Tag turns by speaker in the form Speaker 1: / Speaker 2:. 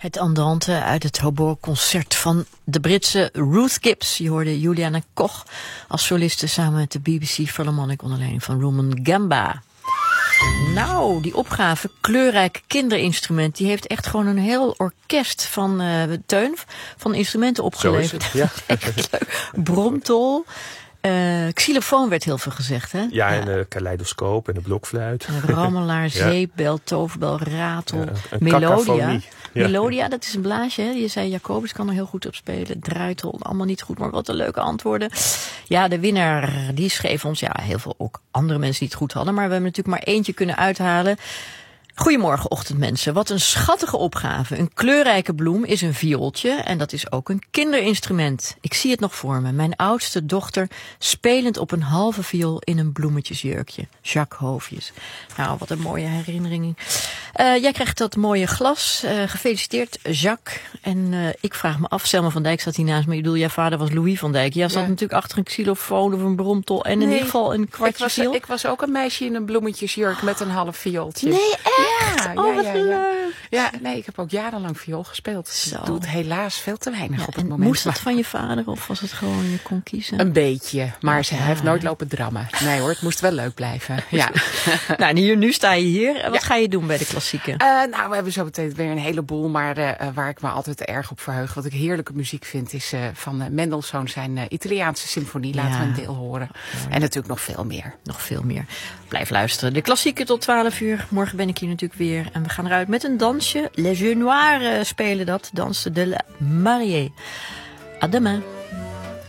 Speaker 1: Het andante uit het hautbois-concert van de Britse Ruth Gibbs. Je hoorde Juliana Koch als soliste samen met de BBC Philharmonic onder leiding van Rumen Gamba. Nou, die opgave, kleurrijk kinderinstrument, die heeft echt gewoon een heel orkest van Teun, van instrumenten opgeleverd.
Speaker 2: Zo is het, ja.
Speaker 1: Echt leuk. Bromtol. Xylofoon werd heel veel gezegd, hè?
Speaker 2: Ja, en een kaleidoscoop en een blokfluit.
Speaker 1: Een rammelaar, zeepbel, toverbel, ratel,
Speaker 2: een
Speaker 1: melodia.
Speaker 2: Ja.
Speaker 1: Melodia, dat is een blaasje, hè? Je zei Jacobus kan er heel goed op spelen. Draaitol, allemaal niet goed, maar wat een leuke antwoorden. Ja, de winnaar, die schreef ons, heel veel ook andere mensen die het goed hadden. Maar we hebben natuurlijk maar eentje kunnen uithalen. Goedemorgen, ochtendmensen. Wat een schattige opgave. Een kleurrijke bloem is een viooltje en dat is ook een kinderinstrument. Ik zie het nog voor me. Mijn oudste dochter spelend op een halve viool in een bloemetjesjurkje. Jacques Hoofdjes. Nou, wat een mooie herinnering. Jij krijgt dat mooie glas. Gefeliciteerd, Jacques. En ik vraag me af, Selma van Dijk staat hier naast me. Ik bedoel, jouw vader was Louis van Dijk. Jij zat natuurlijk achter een xylofoon of een bromtol en in ieder geval een kwartje viool.
Speaker 3: Ik was ook een meisje in een bloemetjesjurk met een half viooltje.
Speaker 1: Nee, echt? Wat leuk.
Speaker 3: Ja, nee, ik heb ook jarenlang viool gespeeld.
Speaker 1: Zo.
Speaker 3: Ik doe het helaas veel te weinig op het moment.
Speaker 1: Moest dat van je vader of was het gewoon je kon kiezen?
Speaker 3: Een beetje, maar hij heeft nooit lopen drammen. Nee hoor, het moest wel leuk blijven. Ja.
Speaker 1: Nou, nu sta je hier. Wat ga je doen bij de klassieken?
Speaker 3: Nou, we hebben zo meteen weer een heleboel, maar waar ik me altijd erg op verheug, wat ik heerlijke muziek vind, is van Mendelssohn zijn Italiaanse symfonie. Laten we een deel horen. En natuurlijk nog veel meer.
Speaker 1: Nog veel meer. Blijf luisteren. De klassieken tot 12 uur. Morgen ben ik hier natuurlijk weer. En we gaan eruit met een dansje. Les Jeux Noirs spelen dat. Dansen de la Mariée. À demain.